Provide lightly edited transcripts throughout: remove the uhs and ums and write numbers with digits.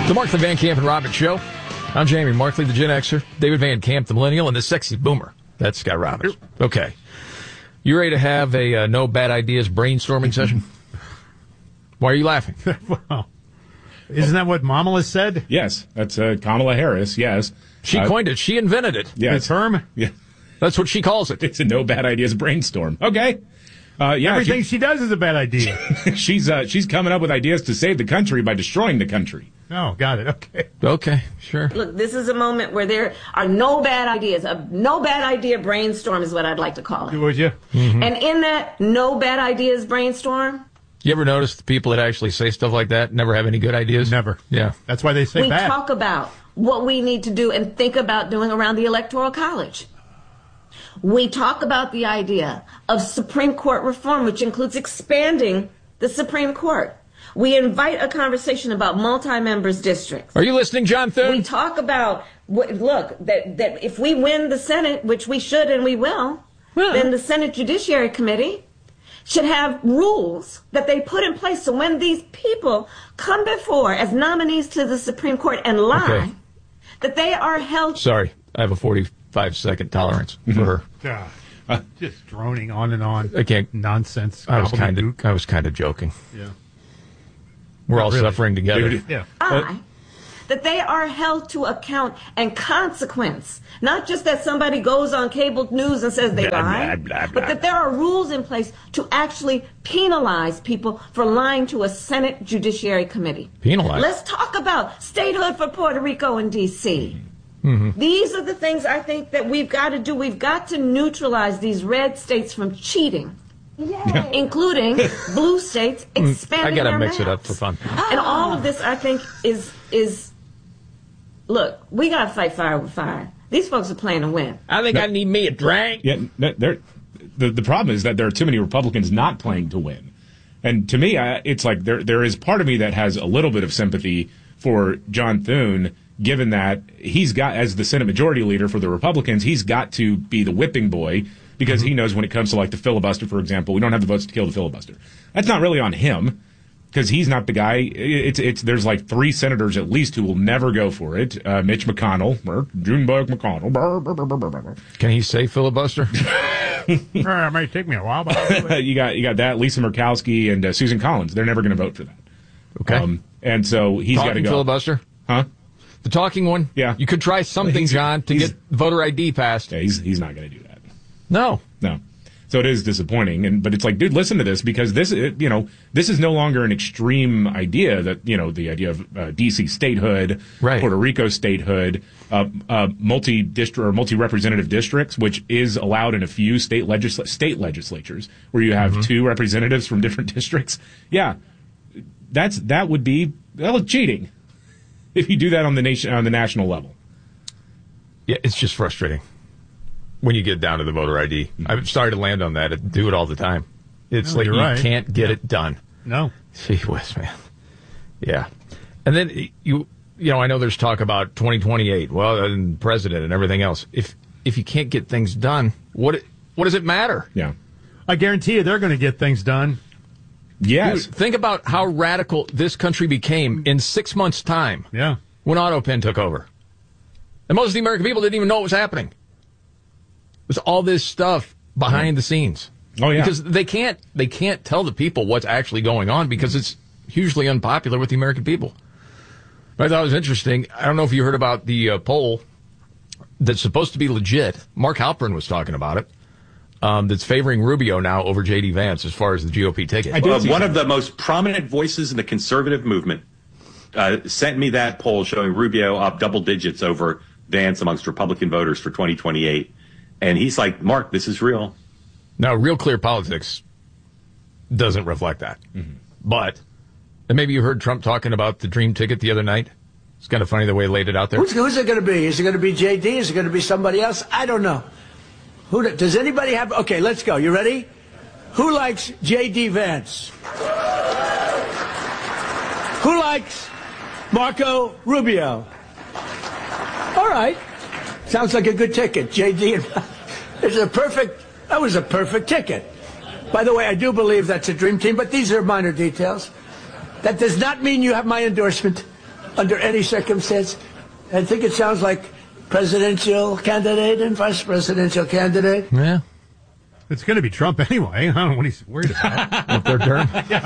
The Markley, Van Camp, and Robbins Show. I'm Jamie Markley, the Gen Xer. David Van Camp, the Millennial, and the Sexy Boomer. That's Scott Robbins. Okay. You ready to have a no bad ideas brainstorming session? Why are you laughing? Well, isn't that what Kamala said? Yes, that's Kamala Harris, yes. She coined it. She invented it. Yeah, the term? Yeah. That's what she calls it. It's a no bad ideas brainstorm. Okay. Everything she does is a bad idea. She's coming up with ideas to save the country by destroying the country. Oh, got it. Okay. Okay, sure. Look, this is a moment where there are no bad ideas. A no bad idea brainstorm is what I'd like to call it. Would you? Mm-hmm. And in that no bad ideas brainstorm, you ever notice the people that actually say stuff like that never have any good ideas? Never. Yeah. That's why they say we bad. talk about what we need to do and think about doing around the Electoral College. We talk about the idea of Supreme Court reform, which includes expanding the Supreme Court. We invite a conversation about multi-members districts. Are you listening, John Thune? We talk about, that if we win the Senate, which we should and we will, then the Senate Judiciary Committee should have rules that they put in place so when these people come before as nominees to the Supreme Court and lie, that they are held... Sorry, I have a 45-second tolerance for her. Just droning on and on. I can't. Nonsense. I was kind of joking. Yeah. We're all suffering together. Yeah. That they are held to account and consequence. Not just that somebody goes on cable news and says they lied, but that there are rules in place to actually penalize people for lying to a Senate Judiciary Committee. Penalize? Let's talk about statehood for Puerto Rico and D.C. Mm-hmm. These are the things I think that we've got to do. We've got to neutralize these red states from cheating. Yay. Including blue states expanding I gotta their mix maps. it up for fun. And all of this, I think, is look, we gotta fight fire with fire. These folks are playing to win. I think I need me a drink. Yeah, the problem is that there are too many Republicans not playing to win. And to me, it's like there is part of me that has a little bit of sympathy for John Thune, given that he's got, as the Senate Majority Leader for the Republicans, he's got to be the whipping boy because he knows when it comes to like the filibuster, for example, we don't have the votes to kill the filibuster. That's not really on him because he's not the guy. There's like 3 senators at least who will never go for it. Mitch McConnell, Junebug McConnell. Can he say filibuster? It may take me a while, but you got that. Lisa Murkowski and Susan Collins. They're never going to vote for that. Okay. And so he's got to go. Filibuster? Huh? The talking one? Yeah. You could try something, John, to get voter ID passed. Yeah, he's not going to do that. No. So it is disappointing, but it's like, dude, listen to this because this is no longer an extreme idea that the idea of DC statehood, right. Puerto Rico statehood, multi-district or multi-representative districts, which is allowed in a few state legislatures where you have 2 representatives from different districts. Yeah, that would be cheating if you do that on the national level. Yeah, it's just frustrating. When you get down to the voter ID, I'm sorry to land on that. I do it all the time. It's like you can't get it done. No. Gee whiz, man. Yeah. And then, I know there's talk about 2028, and president and everything else. If you can't get things done, what does it matter? Yeah. I guarantee you they're going to get things done. Yes. Dude, think about how radical this country became in 6 months' time. Yeah. When Autopen took over. And most of the American people didn't even know what was happening. There's all this stuff behind the scenes. Oh yeah, because they can't tell the people what's actually going on because it's hugely unpopular with the American people. But I thought it was interesting. I don't know if you heard about the poll that's supposed to be legit. Mark Halperin was talking about it. That's favoring Rubio now over J.D. Vance as far as the GOP ticket. One of the most prominent voices in the conservative movement sent me that poll showing Rubio up double digits over Vance amongst Republican voters for 2028. And he's like, Mark, this is real. Now, Real Clear Politics doesn't reflect that. Mm-hmm. But, and maybe you heard Trump talking about the dream ticket the other night. It's kind of funny the way he laid it out there. Who's it going to be? Is it going to be J.D.? Is it going to be somebody else? I don't know. Does anybody have... Okay, let's go. You ready? Who likes J.D. Vance? Who likes Marco Rubio? All right. Sounds like a good ticket. J.D. That was a perfect ticket. By the way, I do believe that's a dream team, but these are minor details. That does not mean you have my endorsement. under any circumstance. I think it sounds like presidential candidate and vice presidential candidate. Yeah. It's going to be Trump anyway. I don't know what he's worried about. Up their term.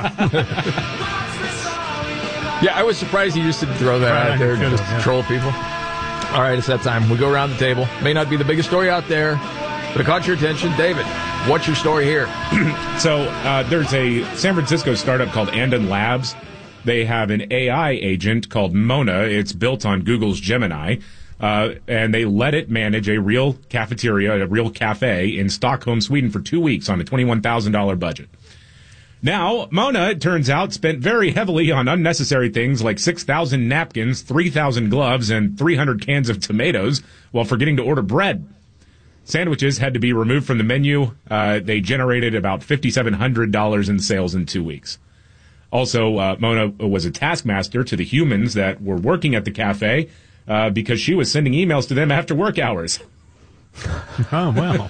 Yeah, I was surprised he just didn't throw that out there and just troll people. All right, it's that time. We go around the table. May not be the biggest story out there, but it caught your attention. David, what's your story here? So there's a San Francisco startup called Andon Labs. They have an AI agent called Mona. It's built on Google's Gemini. And they let it manage a real cafeteria, a real cafe in Stockholm, Sweden for 2 weeks on a $21,000 budget. Now, Mona, it turns out, spent very heavily on unnecessary things like 6,000 napkins, 3,000 gloves, and 300 cans of tomatoes while forgetting to order bread. Sandwiches had to be removed from the menu. They generated about $5,700 in sales in 2 weeks. Also, Mona was a taskmaster to the humans that were working at the cafe because she was sending emails to them after work hours. Oh, well.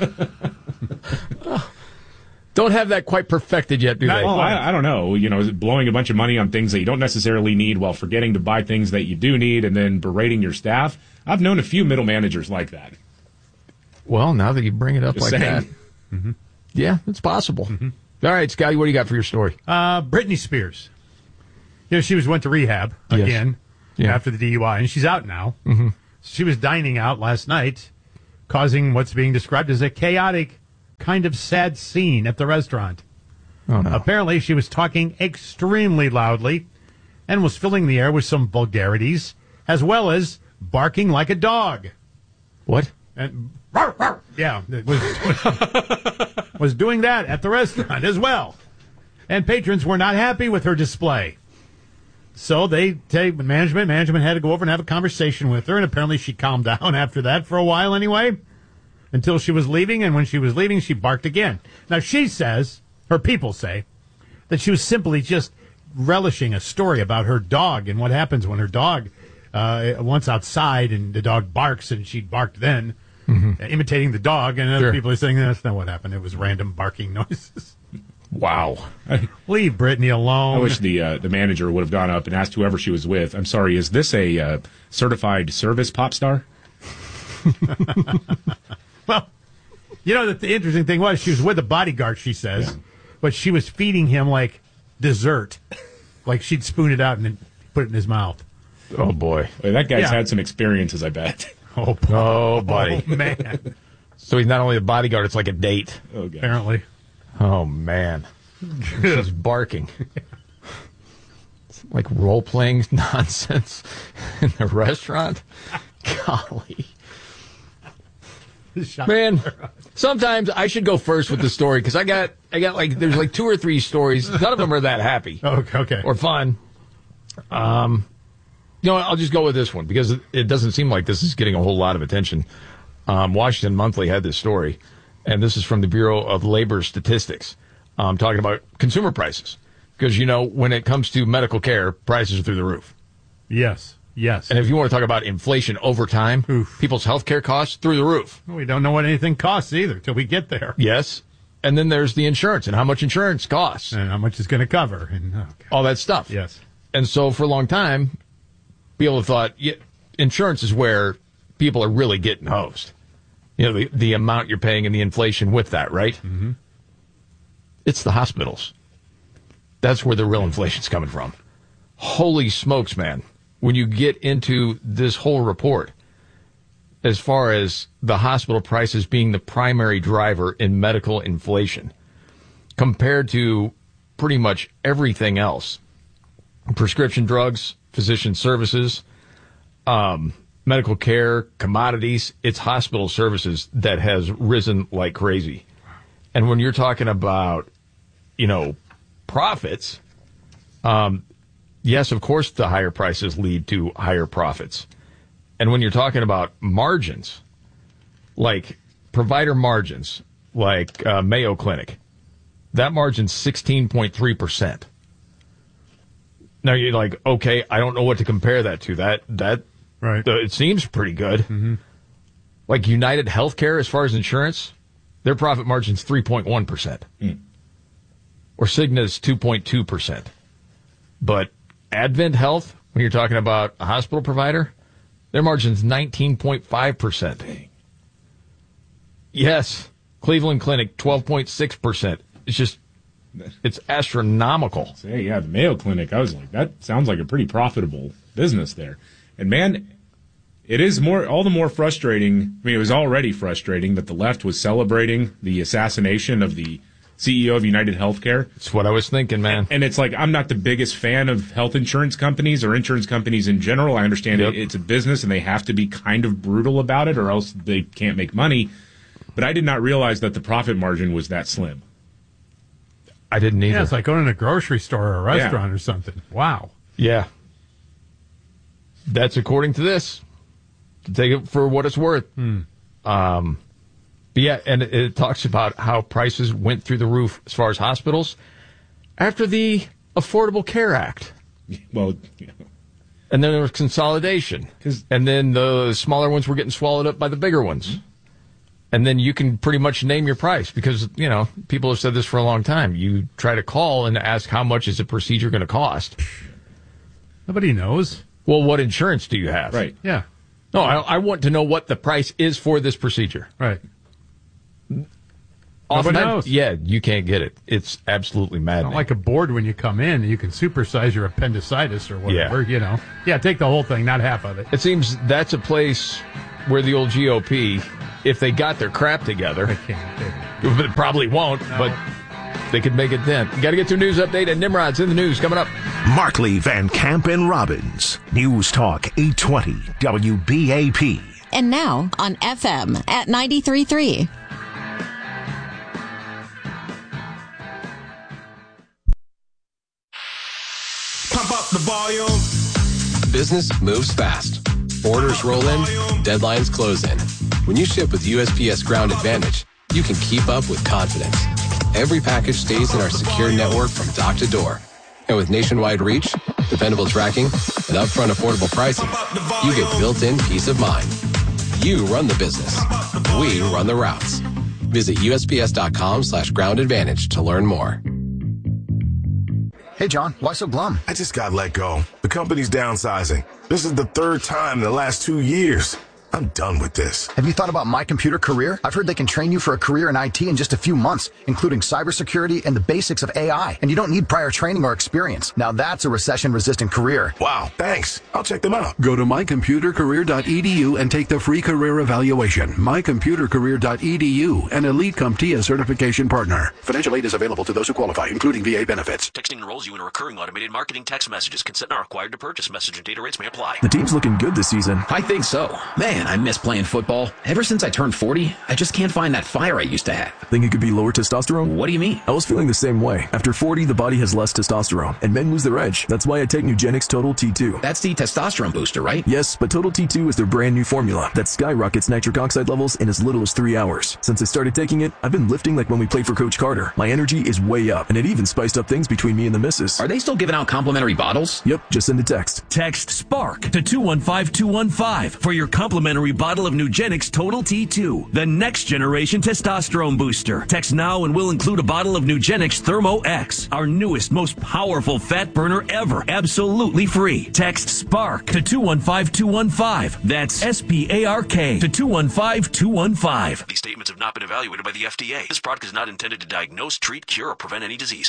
Don't have that quite perfected yet, do they? Well, I don't know. You know, blowing a bunch of money on things that you don't necessarily need while forgetting to buy things that you do need and then berating your staff. I've known a few middle managers like that. Well, now that you bring it up Just like saying. that. Mm-hmm. Yeah, it's possible. Mm-hmm. All right, Scotty, what do you got for your story? Britney Spears. You know, she went to rehab again after the DUI, and she's out now. Mm-hmm. She was dining out last night, causing what's being described as a chaotic, kind of sad scene at the restaurant. Oh, no. Apparently, she was talking extremely loudly and was filling the air with some vulgarities, as well as barking like a dog. What? And yeah, was doing that at the restaurant as well. And patrons were not happy with her display. So management had to go over and have a conversation with her, and apparently she calmed down after that for a while anyway, until she was leaving, and when she was leaving, she barked again. Now, she says, her people say, that she was simply just relishing a story about her dog and what happens when her dog once outside and the dog barks, and she barked then, imitating the dog, and other people are saying that's not what happened. It was random barking noises. Wow. Leave Britney alone. I wish the manager would have gone up and asked whoever she was with, I'm sorry, is this a certified service pop star? Well, you know, the interesting thing was she was with a bodyguard, she says, but she was feeding him like dessert. Like she'd spoon it out and then put it in his mouth. Oh, boy. Well, that guy's had some experiences, I bet. Oh, buddy. Oh, man. So he's not only a bodyguard, it's like a date. Oh, God. Apparently. Oh, man. She's barking. It's like role-playing nonsense in the restaurant. Golly. Man, sometimes I should go first with the story because I got like there's like 2 or 3 stories. None of them are that happy. Okay. Or fun. You know, I'll just go with this one because it doesn't seem like this is getting a whole lot of attention. Washington Monthly had this story, and this is from the Bureau of Labor Statistics, talking about consumer prices. Because, you know, when it comes to medical care, prices are through the roof. Yes. And if you want to talk about inflation over time, people's health care costs through the roof. We don't know what anything costs either till we get there. Yes. And then there's the insurance and how much insurance costs. And how much it's going to cover. And all that stuff. Yes. And so for a long time, people have thought insurance is where people are really getting hosed. You know, the amount you're paying and the inflation with that, right? Mm-hmm. It's the hospitals. That's where the real inflation's coming from. Holy smokes, man. When you get into this whole report, as far as the hospital prices being the primary driver in medical inflation, compared to pretty much everything else, prescription drugs, physician services, medical care, commodities, it's hospital services that has risen like crazy. And when you're talking about, you know, profits, yes, of course, the higher prices lead to higher profits. And when you're talking about margins, like provider margins, like Mayo Clinic, that margin's 16.3%. Now you're like, okay, I don't know what to compare that to. That right. It seems pretty good. Mm-hmm. Like United Healthcare, as far as insurance, their profit margin's 3.1%. Or Cigna's 2.2%. But Advent Health, when you're talking about a hospital provider, their margin's 19.5%. Yes. Cleveland Clinic, 12.6%. It's astronomical. Say, yeah, the Mayo Clinic, I was like, that sounds like a pretty profitable business there. And man, it is all the more frustrating. I mean, it was already frustrating that the left was celebrating the assassination of the CEO of United Healthcare. That's what I was thinking, man. And it's like, I'm not the biggest fan of health insurance companies or insurance companies in general. I understand it's a business and they have to be kind of brutal about it or else they can't make money. But I did not realize that the profit margin was that slim. I didn't either. Yeah, it's like going to a grocery store or a restaurant or something. Wow. Yeah. That's according to this. To take it for what it's worth. But yeah, and it talks about how prices went through the roof as far as hospitals after the Affordable Care Act. Well, and then there was consolidation. And then the smaller ones were getting swallowed up by the bigger ones. And then you can pretty much name your price because, people have said this for a long time. You try to call and ask how much is a procedure going to cost. Nobody knows. Well, what insurance do you have? Right. Yeah. No, I want to know what the price is for this procedure. Right. Nobody knows. Yeah, you can't get it. It's absolutely maddening. Not like a board when you come in, you can supersize your appendicitis or whatever, Yeah, take the whole thing, not half of it. It seems that's a place where the old GOP, if they got their crap together, they probably won't, but they could make it then. Got to get to a news update, and Nimrod's in the news coming up. Markley, Van Camp, and Robbins. News Talk 820 WBAP. And now on FM at 93.3. Pump up the volume. Business moves fast. Orders roll in, deadlines close in. When you ship with USPS Ground Advantage, you can keep up with confidence. Every package stays in our secure network from dock to door. And with nationwide reach, dependable tracking, and upfront affordable pricing, you get built-in peace of mind. You run the business. We run the routes. Visit USPS.com/Ground Advantage to learn more. Hey, John, why so glum? I just got let go. The company's downsizing. This is the third time in the last 2 years. I'm done with this. Have you thought about My Computer Career? I've heard they can train you for a career in IT in just a few months, including cybersecurity and the basics of AI. And you don't need prior training or experience. Now that's a recession-resistant career. Wow, thanks. I'll check them out. Go to mycomputercareer.edu and take the free career evaluation. mycomputercareer.edu, an Elite CompTIA certification partner. Financial aid is available to those who qualify, including VA benefits. Texting enrolls you in a recurring automated marketing text messages. Consent not required to purchase. Message and data rates may apply. The team's looking good this season. I think so. Man, I miss playing football. Ever since I turned 40, I just can't find that fire I used to have. Think it could be lower testosterone? What do you mean? I was feeling the same way. After 40, the body has less testosterone, and men lose their edge. That's why I take Nugenix Total T2. That's the testosterone booster, right? Yes, but Total T2 is their brand new formula that skyrockets nitric oxide levels in as little as 3 hours. Since I started taking it, I've been lifting like when we played for Coach Carter. My energy is way up, and it even spiced up things between me and the missus. Are they still giving out complimentary bottles? Yep, just send a text. Text SPARK to 215-215 for your complimentary bottle of Nugenix Total T2, the next generation testosterone booster. Text now and we'll include a bottle of Nugenix Thermo X, our newest, most powerful fat burner ever, absolutely free. Text SPARK to 215-215. That's SPARK to 215-215. These statements have not been evaluated by the FDA. This product is not intended to diagnose, treat, cure, or prevent any disease.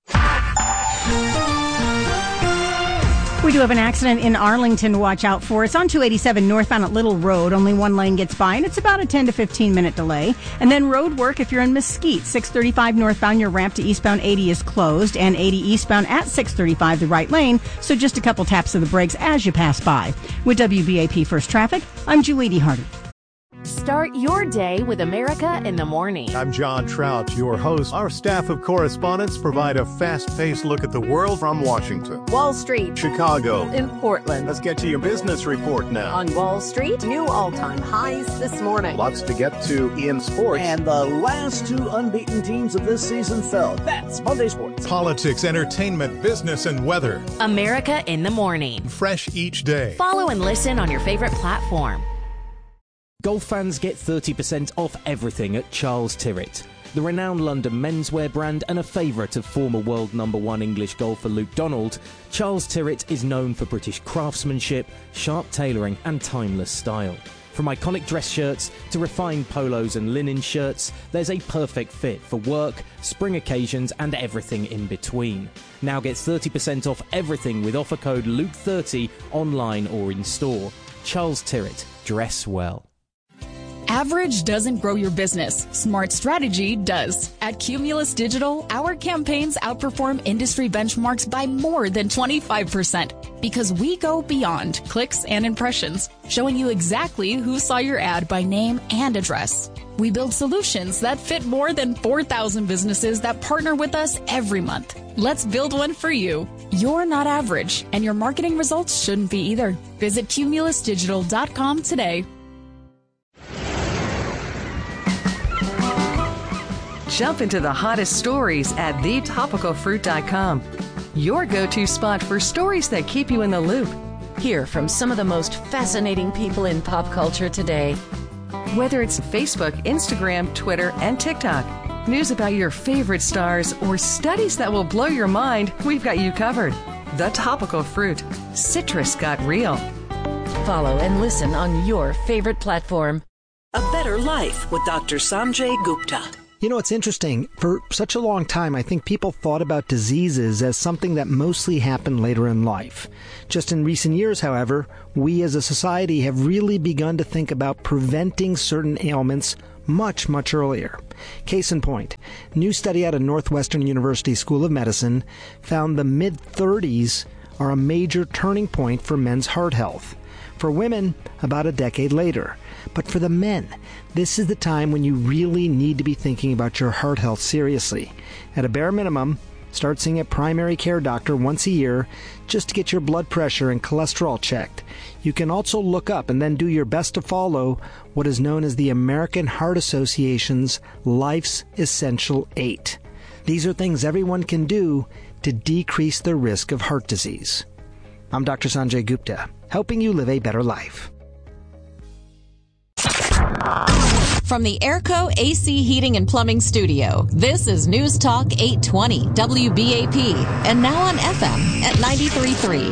We do have an accident in Arlington to watch out for. It's on 287 northbound at Little Road. Only one lane gets by, and it's about a 10 to 15 minute delay. And then road work if you're in Mesquite. 635 northbound, your ramp to eastbound 80 is closed, and 80 eastbound at 635, the right lane. So just a couple taps of the brakes as you pass by. With WBAP First Traffic, I'm Julie Hardy. Start your day with America in the Morning. I'm John Trout, your host. Our staff of correspondents provide a fast-paced look at the world from Washington, Wall Street, Chicago, and Portland. Let's get to your business report now. On Wall Street, new all-time highs this morning. Lots to get to in sports. And the last two unbeaten teams of this season fell. That's Monday Sports. Politics, entertainment, business, and weather. America in the Morning. Fresh each day. Follow and listen on your favorite platform. Golf fans get 30% off everything at Charles Tyrwhitt. The renowned London menswear brand and a favourite of former world #1 English golfer Luke Donald, Charles Tyrwhitt is known for British craftsmanship, sharp tailoring and timeless style. From iconic dress shirts to refined polos and linen shirts, there's a perfect fit for work, spring occasions and everything in between. Now get 30% off everything with offer code Luke30 online or in store. Charles Tyrwhitt, dress well. Average doesn't grow your business. Smart strategy does. At Cumulus Digital, our campaigns outperform industry benchmarks by more than 25% because we go beyond clicks and impressions, showing you exactly who saw your ad by name and address. We build solutions that fit more than 4,000 businesses that partner with us every month. Let's build one for you. You're not average, and your marketing results shouldn't be either. Visit cumulusdigital.com today. Jump into the hottest stories at thetopicalfruit.com. Your go-to spot for stories that keep you in the loop. Hear from some of the most fascinating people in pop culture today. Whether it's Facebook, Instagram, Twitter, and TikTok, news about your favorite stars, or studies that will blow your mind, we've got you covered. The Topical Fruit. Citrus got real. Follow and listen on your favorite platform. A Better Life with Dr. Sanjay Gupta. You know, it's interesting. For such a long time, I think people thought about diseases as something that mostly happened later in life. Just in recent years, however, we as a society have really begun to think about preventing certain ailments much, much earlier. Case in point, a new study out of Northwestern University School of Medicine found the mid-30s are a major turning point for men's heart health. For women, about a decade later. But for the men, this is the time when you really need to be thinking about your heart health seriously. At a bare minimum, start seeing a primary care doctor once a year just to get your blood pressure and cholesterol checked. You can also look up and then do your best to follow what is known as the American Heart Association's Life's Essential 8. These are things everyone can do to decrease the risk of heart disease. I'm Dr. Sanjay Gupta, helping you live a better life. From the Airco AC Heating and Plumbing Studio, this is News Talk 820 WBAP, and now on FM at 93.3.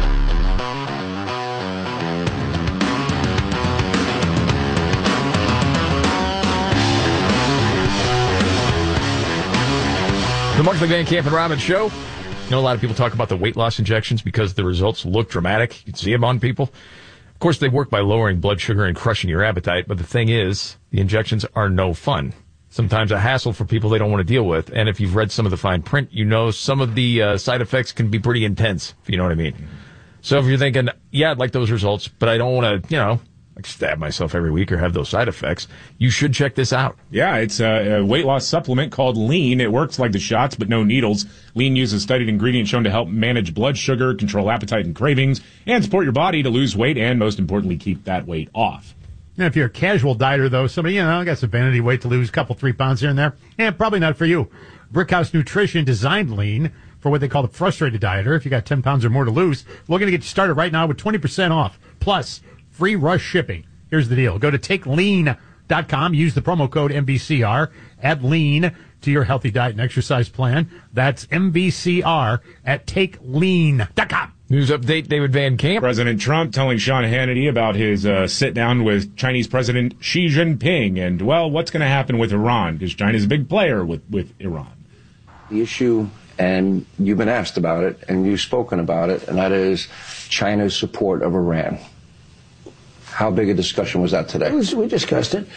The Markley Van Camp and Robbins Show. You know, a lot of people talk about the weight loss injections because the results look dramatic. You can see them on people. Of course, they work by lowering blood sugar and crushing your appetite, but the thing is, the injections are no fun. Sometimes a hassle for people they don't want to deal with, and if you've read some of the fine print, you know some of the side effects can be pretty intense, if you know what I mean. So if you're thinking, yeah, I'd like those results, but I don't want to, like stab myself every week or have those side effects, you should check this out. Yeah, it's a weight loss supplement called Lean. It works like the shots, but no needles. Lean uses studied ingredients shown to help manage blood sugar, control appetite and cravings, and support your body to lose weight and, most importantly, keep that weight off. Now, if you're a casual dieter, though, somebody, got some vanity weight to lose, a couple, 3 pounds here and there, probably not for you. Brickhouse Nutrition designed Lean for what they call the frustrated dieter. If you got 10 pounds or more to lose, we're going to get you started right now with 20% off, plus free rush shipping. Here's the deal. Go to takelean.com, use the promo code MBCR, add lean to your healthy diet and exercise plan. That's MBCR at takelean.com. News update, David Van Camp. President Trump telling Sean Hannity about his sit-down with Chinese President Xi Jinping and, what's going to happen with Iran, because China's a big player with Iran. The issue, and you've been asked about it, and you've spoken about it, and that is China's support of Iran. How big a discussion was that today? We discussed it.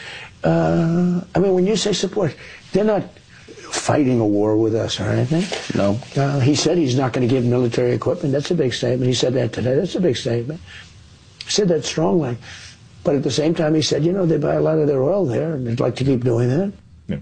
When you say support, they're not fighting a war with us or anything. No. He said he's not going to give military equipment. That's a big statement. He said that today. That's a big statement. He said that strongly. But at the same time, he said, they buy a lot of their oil there, and they'd like to keep doing that. Yeah.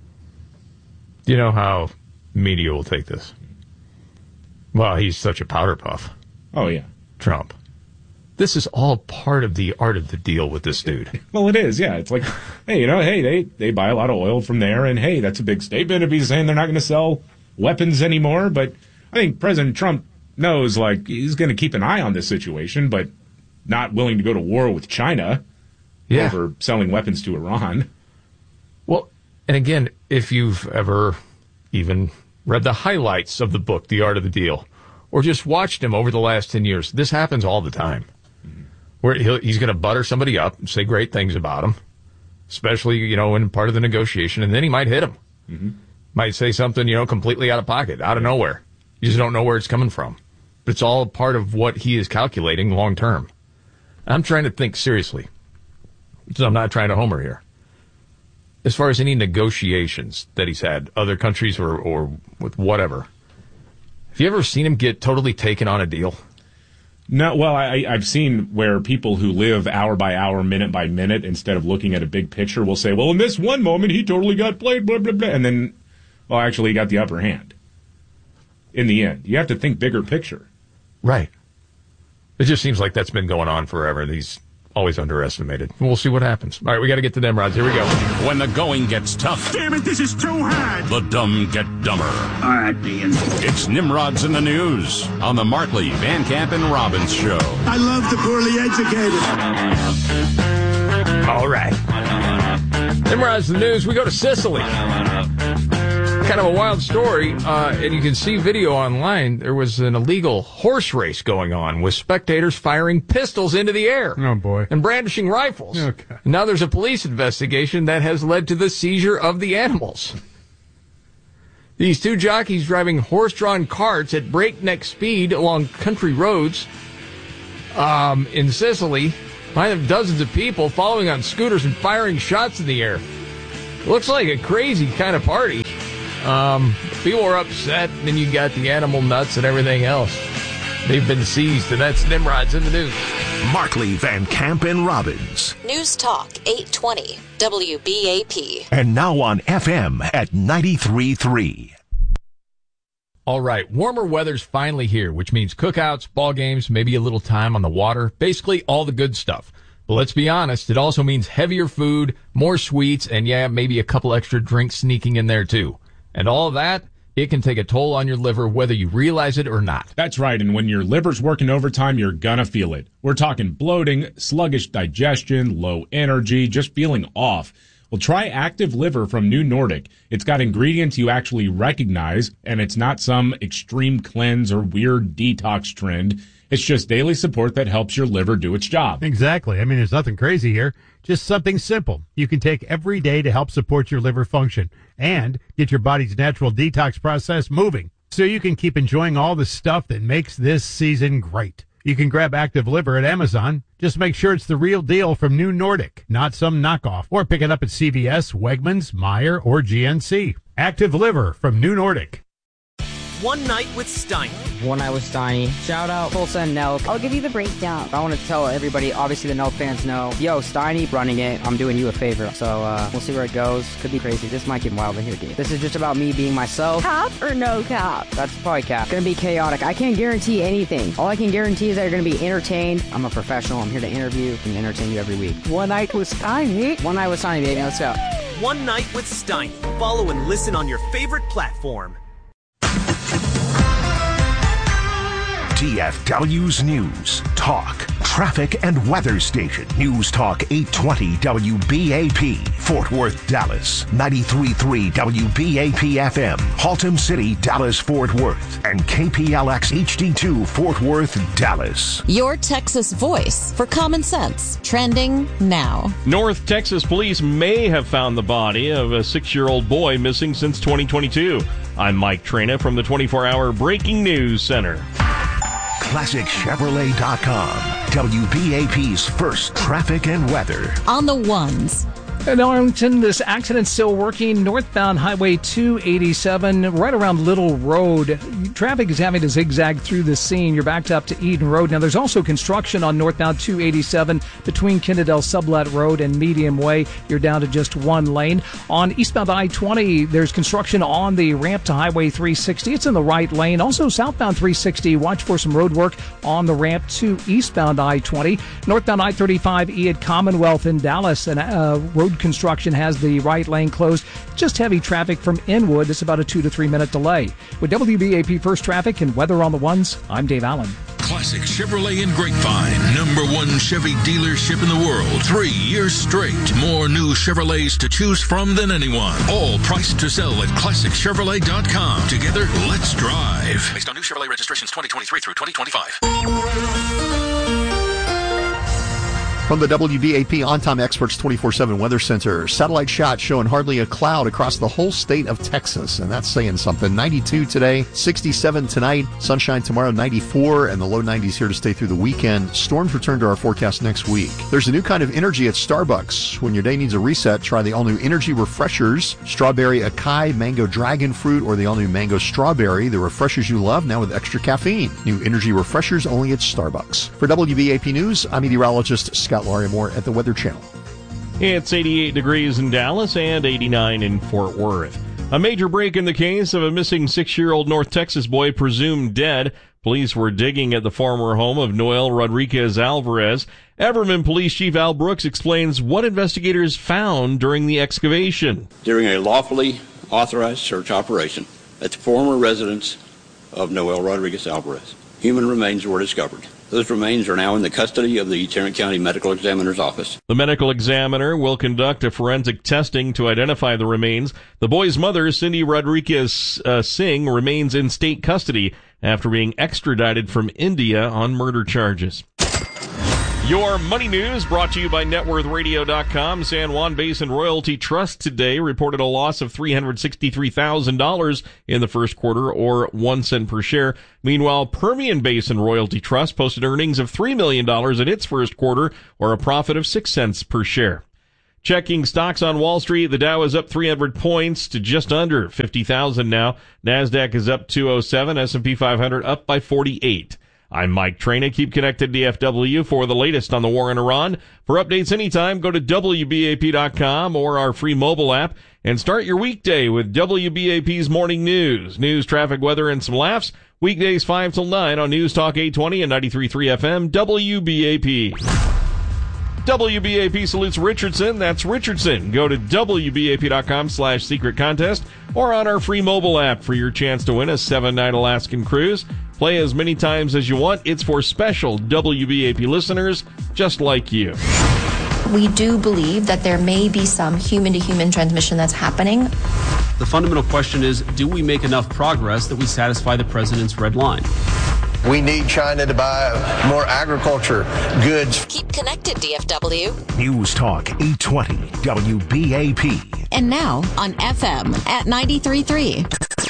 Do you know how media will take this? Well, he's such a powder puff. Oh, yeah. Trump. This is all part of the art of the deal with this dude. Well, it is, yeah. It's like, hey, they buy a lot of oil from there, and hey, that's a big statement if he's saying they're not going to sell weapons anymore. But I think President Trump knows, he's going to keep an eye on this situation, but not willing to go to war with China over selling weapons to Iran. Well, And again, if you've ever even read the highlights of the book, The Art of the Deal, or just watched him over the last 10 years, this happens all the time. Where he's going to butter somebody up and say great things about them, especially, in part of the negotiation, and then he might hit him. Mm-hmm. Might say something, completely out of pocket, out of nowhere. You just don't know where it's coming from. But it's all part of what he is calculating long term. I'm trying to think seriously. So I'm not trying to homer here. As far as any negotiations that he's had, other countries or with whatever, have you ever seen him get totally taken on a deal? No, well, I've seen where people who live hour by hour, minute by minute, instead of looking at a big picture, will say, well, in this one moment, he totally got played, blah, blah, blah. And then, well, actually, he got the upper hand. In the end. You have to think bigger picture. Right. It just seems like that's been going on forever, and he's always underestimated. We'll see what happens. All right, we got to get to Nimrods. Here we go. When the going gets tough. Damn it, this is too hard. The dumb get dumber. All right, Ian. It's Nimrods in the News on the Markley, Van Camp, and Robbins Show. I love the poorly educated. All right. Nimrods in the News. We go to Sicily. Kind of a wild story, and you can see video online. There was an illegal horse race going on with spectators firing pistols into the air. Oh, boy. And brandishing rifles. Okay. Now there's a police investigation that has led to the seizure of the animals. These two jockeys driving horse-drawn carts at breakneck speed along country roads in Sicily. Behind them, dozens of people following on scooters and firing shots in the air. It looks like a crazy kind of party. People are upset, and then you got the animal nuts and everything else. They've been seized, and that's Nimrods in the News. Markley, Van Camp, and Robbins. News Talk 820 WBAP. And now on FM at 93.3. All right, warmer weather's finally here, which means cookouts, ball games, maybe a little time on the water, basically all the good stuff. But let's be honest, it also means heavier food, more sweets, and maybe a couple extra drinks sneaking in there too. And all of that, it can take a toll on your liver whether you realize it or not. That's right, and when your liver's working overtime, you're gonna feel it. We're talking bloating, sluggish digestion, low energy, just feeling off. Well, try Active Liver from New Nordic. It's got ingredients you actually recognize, and it's not some extreme cleanse or weird detox trend. It's just daily support that helps your liver do its job. Exactly. I mean, there's nothing crazy here. Just something simple you can take every day to help support your liver function and get your body's natural detox process moving so you can keep enjoying all the stuff that makes this season great. You can grab Active Liver at Amazon. Just make sure it's the real deal from New Nordic, not some knockoff. Or pick it up at CVS, Wegmans, Meijer, or GNC. Active Liver from New Nordic. One Night with Steiny. One Night with Steiny. Shout out Full Send Nelk. I'll give you the breakdown. I want to tell everybody, obviously the Nelk fans know, yo, Steiny running it. I'm doing you a favor. So we'll see where it goes. Could be crazy. This might get wild in here, dude. This is just about me being myself. Cap or no cap? That's probably cap. Gonna be chaotic. I can't guarantee anything. All I can guarantee is that you're gonna be entertained. I'm a professional. I'm here to interview and entertain you every week. One Night with Steiny. One Night with Steiny, baby. Let's go. One Night with Steiny. Follow and listen on your favorite platform. DFW's News, Talk, Traffic, and Weather Station. News Talk 820 WBAP, Fort Worth, Dallas. 93.3 WBAP FM, Haltom City, Dallas, Fort Worth. And KPLX HD2, Fort Worth, Dallas. Your Texas voice for common sense. Trending now. North Texas police may have found the body of a 6-year-old boy missing since 2022. I'm Mike Trina from the 24-hour Breaking News Center. ClassicChevrolet.com, WBAP's first traffic and weather. On the ones. In Arlington, this accident's still working northbound Highway 287 right around Little Road. Traffic is having to zigzag through the scene. You're backed up to Eden Road. Now, there's also construction on northbound 287 between Kennedale Sublet Road and Medium Way. You're down to just one lane. On eastbound I-20, there's construction on the ramp to Highway 360. It's in the right lane. Also, southbound 360, watch for some road work on the ramp to eastbound I-20. Northbound I-35 E at Commonwealth in Dallas, and road construction has the right lane closed. Just heavy traffic from Inwood. It's about a 2 to 3 minute delay. With WBAP First Traffic and Weather on the Ones, I'm Dave Allen. Classic Chevrolet in Grapevine. #1 Chevy dealership in the world. 3 years straight. More new Chevrolets to choose from than anyone. All priced to sell at ClassicChevrolet.com. Together, let's drive. Based on new Chevrolet registrations 2023 through 2025. From the WBAP On-Time Experts 24/7 Weather Center, satellite shot showing hardly a cloud across the whole state of Texas, and that's saying something. 92 today, 67 tonight, sunshine tomorrow, 94, and the low 90s here to stay through the weekend. Storms return to our forecast next week. There's a new kind of energy at Starbucks. When your day needs a reset, try the all-new Energy Refreshers, Strawberry Acai, Mango Dragon Fruit, or the all-new Mango Strawberry, the refreshers you love, now with extra caffeine. New Energy Refreshers only at Starbucks. For WBAP News, I'm meteorologist Scott Larimore at the Weather Channel. It's 88 degrees in Dallas and 89 in Fort Worth. A major break in the case of a missing 6-year-old North Texas boy presumed dead. Police were digging at the former home of Noel Rodriguez Alvarez. Everman Police Chief Al Brooks explains what investigators found during the excavation. During a lawfully authorized search operation at the former residence of Noel Rodriguez Alvarez, human remains were discovered. Those remains are now in the custody of the Tarrant County Medical Examiner's Office. The medical examiner will conduct a forensic testing to identify the remains. The boy's mother, Cindy Rodriguez Singh, remains in state custody after being extradited from India on murder charges. Your money news brought to you by NetWorthRadio.com. San Juan Basin Royalty Trust today reported a loss of $363,000 in the first quarter, or 1 cent per share. Meanwhile, Permian Basin Royalty Trust posted earnings of $3 million in its first quarter, or a profit of 6 cents per share. Checking stocks on Wall Street, the Dow is up 300 points to just under 50,000 now. NASDAQ is up 207, S&P 500 up by 48. I'm Mike Traina. Keep connected to DFW for the latest on the war in Iran. For updates anytime, go to WBAP.com or our free mobile app and start your weekday with WBAP's Morning News. News, traffic, weather, and some laughs. Weekdays 5 till 9 on News Talk 820 and 93.3 FM, WBAP. WBAP salutes Richardson. That's Richardson. Go to WBAP.com/secret contest or on our free mobile app for your chance to win a 7-night Alaskan cruise. Play as many times as you want. It's for special WBAP listeners just like you. We do believe that there may be some human-to-human transmission that's happening. The fundamental question is, do we make enough progress that we satisfy the president's red line? We need China to buy more agriculture goods. Keep connected, DFW. News Talk 820 WBAP. And now on FM at 93.3.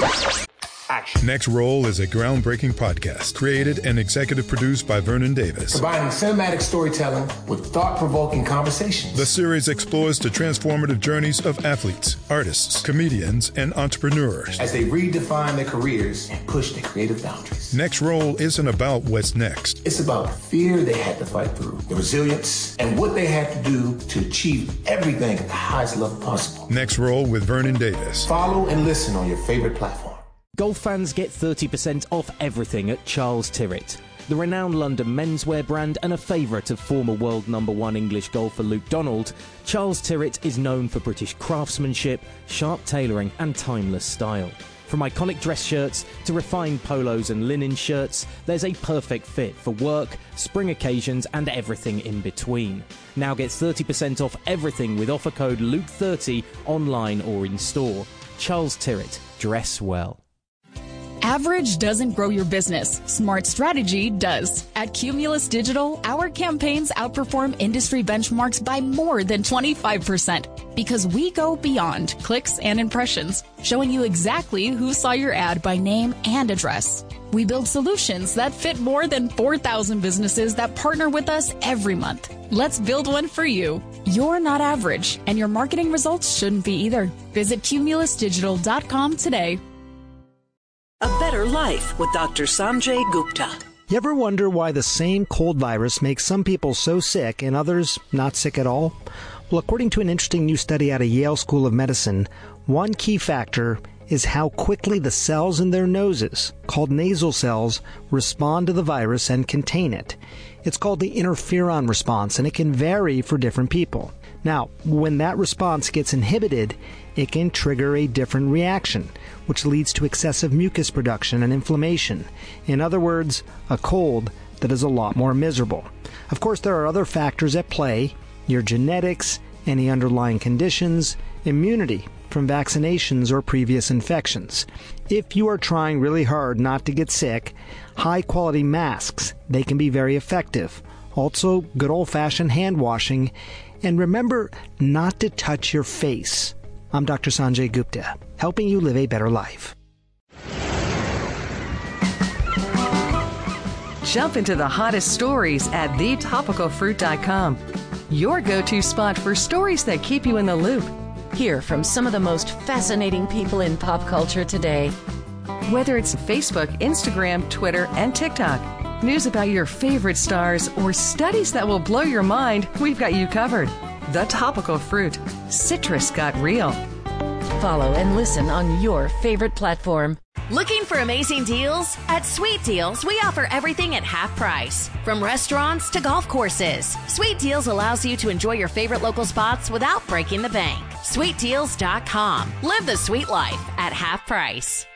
Next Roll is a groundbreaking podcast created and executive produced by Vernon Davis. Combining cinematic storytelling with thought-provoking conversations. The series explores the transformative journeys of athletes, artists, comedians, and entrepreneurs as they redefine their careers and push their creative boundaries. Next Roll isn't about what's next. It's about the fear they had to fight through, the resilience, and what they had to do to achieve everything at the highest level possible. Next Roll with Vernon Davis. Follow and listen on your favorite platform. Golf fans get 30% off everything at Charles Tyrrett. The renowned London menswear brand and a favourite of former world #1 English golfer Luke Donald, Charles Tyrrett is known for British craftsmanship, sharp tailoring and timeless style. From iconic dress shirts to refined polos and linen shirts, there's a perfect fit for work, spring occasions and everything in between. Now get 30% off everything with offer code Luke30 online or in store. Charles Tyrrett, dress well. Average doesn't grow your business. Smart strategy does. At Cumulus Digital, our campaigns outperform industry benchmarks by more than 25% because we go beyond clicks and impressions, showing you exactly who saw your ad by name and address. We build solutions that fit more than 4,000 businesses that partner with us every month. Let's build one for you. You're not average, and your marketing results shouldn't be either. Visit cumulusdigital.com today. A Better Life with Dr. Sanjay Gupta. You ever wonder why the same cold virus makes some people so sick and others not sick at all? Well, according to an interesting new study out of Yale School of Medicine, one key factor is how quickly the cells in their noses, called nasal cells, respond to the virus and contain it. It's called the interferon response, and it can vary for different people. Now, when that response gets inhibited, it can trigger a different reaction, which leads to excessive mucus production and inflammation. In other words, a cold that is a lot more miserable. Of course, there are other factors at play: your genetics, any underlying conditions, immunity from vaccinations or previous infections. If you are trying really hard not to get sick, high-quality masks, they can be very effective. Also, good old-fashioned hand washing. And remember not to touch your face. I'm Dr. Sanjay Gupta, helping you live a better life. Jump into the hottest stories at thetopicalfruit.com. Your go-to spot for stories that keep you in the loop. Hear from some of the most fascinating people in pop culture today. Whether it's Facebook, Instagram, Twitter, and TikTok, news about your favorite stars, or studies that will blow your mind, we've got you covered. The Topical Fruit. Citrus got real. Follow and listen on your favorite platform. Looking for amazing deals? At Sweet Deals, we offer everything at half price. From restaurants to golf courses, Sweet Deals allows you to enjoy your favorite local spots without breaking the bank. SweetDeals.com. Live the sweet life at half price.